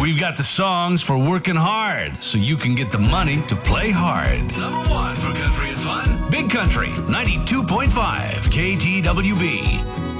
We've got the songs for working hard so you can get the money to play hard. Number one for country and fun, Big Country, 92.5 KTWB.